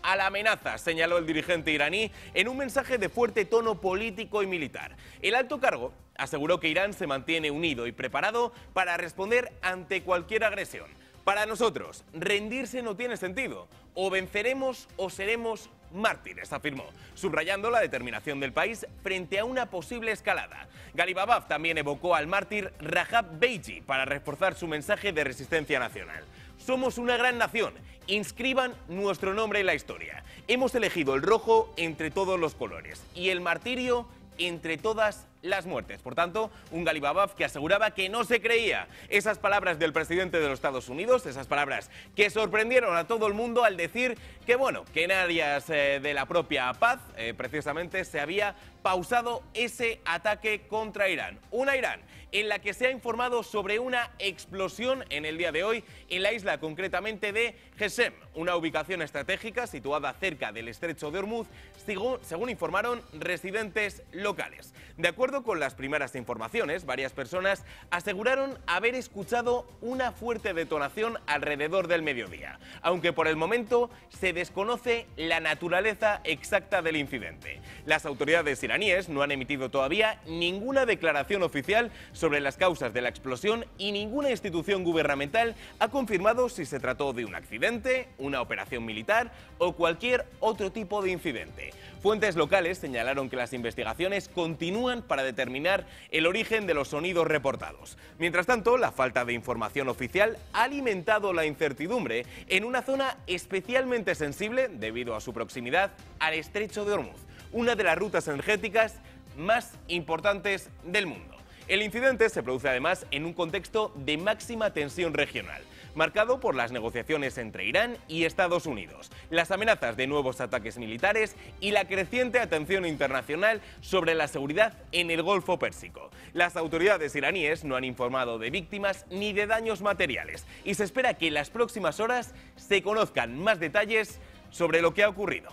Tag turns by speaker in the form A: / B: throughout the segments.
A: a la amenaza, señaló el dirigente iraní en un mensaje de fuerte tono político y militar. El alto cargo aseguró que Irán se mantiene unido y preparado para responder ante cualquier agresión. Para nosotros, rendirse no tiene sentido. O venceremos o seremos mártires, afirmó, subrayando la determinación del país frente a una posible escalada. Ghalibabad también evocó al mártir Rajab Beigi para reforzar su mensaje de resistencia nacional. Somos una gran nación, inscriban nuestro nombre en la historia. Hemos elegido el rojo entre todos los colores y el martirio entre todas las muertes. Por tanto, un Ghalibabad que aseguraba que no se creía esas palabras del presidente de los Estados Unidos, esas palabras que sorprendieron a todo el mundo al decir que, bueno, que en áreas de la propia paz, precisamente, se había pausado ese ataque contra Irán. Una Irán en la que se ha informado sobre una explosión en el día de hoy en la isla concretamente de Qesem, una ubicación estratégica situada cerca del estrecho de Hormuz, según informaron residentes locales. De acuerdo con las primeras informaciones, varias personas aseguraron haber escuchado una fuerte detonación alrededor del mediodía, aunque por el momento se desconoce la naturaleza exacta del incidente. Las autoridades iraníes no han emitido todavía ninguna declaración oficial sobre las causas de la explosión y ninguna institución gubernamental ha confirmado si se trató de un accidente, una operación militar o cualquier otro tipo de incidente. Fuentes locales señalaron que las investigaciones continúan para determinar el origen de los sonidos reportados. Mientras tanto, la falta de información oficial ha alimentado la incertidumbre en una zona especialmente sensible debido a su proximidad al estrecho de Hormuz, una de las rutas energéticas más importantes del mundo. El incidente se produce además en un contexto de máxima tensión regional, marcado por las negociaciones entre Irán y Estados Unidos, las amenazas de nuevos ataques militares y la creciente atención internacional sobre la seguridad en el Golfo Pérsico. Las autoridades iraníes no han informado de víctimas ni de daños materiales y se espera que en las próximas horas se conozcan más detalles sobre lo que ha ocurrido.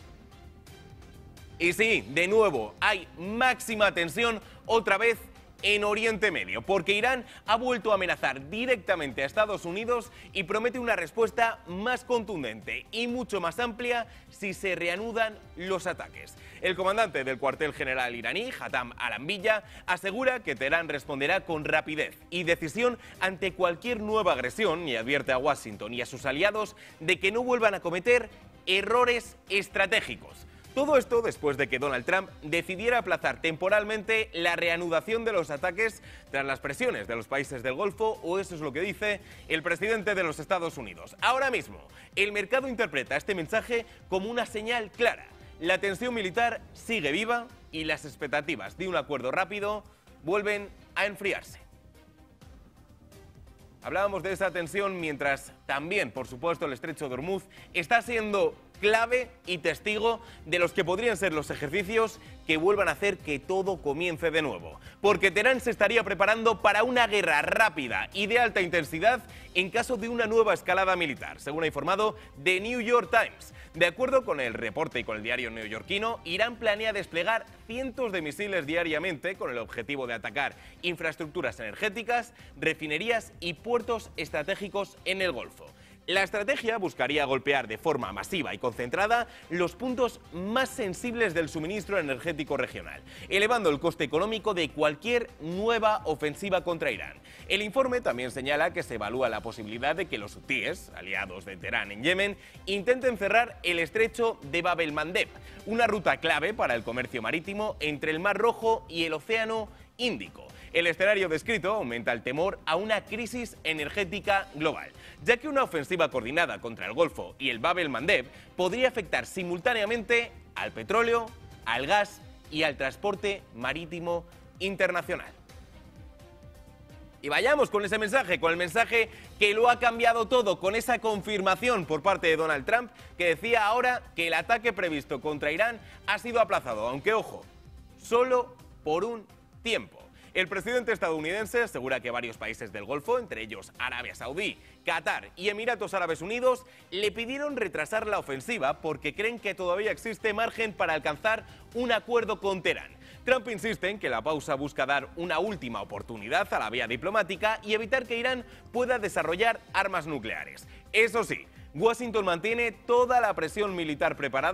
A: Y sí, de nuevo, hay máxima tensión otra vez en Oriente Medio, porque Irán ha vuelto a amenazar directamente a Estados Unidos y promete una respuesta más contundente y mucho más amplia si se reanudan los ataques. El comandante del cuartel general iraní, Hatham al-Anbiya, asegura que Teherán responderá con rapidez y decisión ante cualquier nueva agresión y advierte a Washington y a sus aliados de que no vuelvan a cometer errores estratégicos. Todo esto después de que Donald Trump decidiera aplazar temporalmente la reanudación de los ataques tras las presiones de los países del Golfo, o eso es lo que dice el presidente de los Estados Unidos. Ahora mismo, el mercado interpreta este mensaje como una señal clara. La tensión militar sigue viva y las expectativas de un acuerdo rápido vuelven a enfriarse. Hablábamos de esa tensión mientras también, por supuesto, el estrecho de Hormuz está siendo clave y testigo de los que podrían ser los ejercicios que vuelvan a hacer que todo comience de nuevo. Porque Teherán se estaría preparando para una guerra rápida y de alta intensidad en caso de una nueva escalada militar, según ha informado The New York Times. De acuerdo con el reporte y con el diario neoyorquino, Irán planea desplegar cientos de misiles diariamente con el objetivo de atacar infraestructuras energéticas, refinerías y puertos estratégicos en el Golfo. La estrategia buscaría golpear de forma masiva y concentrada los puntos más sensibles del suministro energético regional, elevando el coste económico de cualquier nueva ofensiva contra Irán. El informe también señala que se evalúa la posibilidad de que los hutíes, aliados de Teherán en Yemen, intenten cerrar el estrecho de Bab el-Mandeb, una ruta clave para el comercio marítimo entre el Mar Rojo y el Océano Índico. El escenario descrito aumenta el temor a una crisis energética global, ya que una ofensiva coordinada contra el Golfo y el Bab el-Mandeb podría afectar simultáneamente al petróleo, al gas y al transporte marítimo internacional. Y vayamos con ese mensaje, con el mensaje que lo ha cambiado todo, con esa confirmación por parte de Donald Trump, que decía ahora que el ataque previsto contra Irán ha sido aplazado, aunque ojo, solo por un tiempo. El presidente estadounidense asegura que varios países del Golfo, entre ellos Arabia Saudí, Qatar y Emiratos Árabes Unidos, le pidieron retrasar la ofensiva porque creen que todavía existe margen para alcanzar un acuerdo con Teherán. Trump insiste en que la pausa busca dar una última oportunidad a la vía diplomática y evitar que Irán pueda desarrollar armas nucleares. Eso sí, Washington mantiene toda la presión militar preparada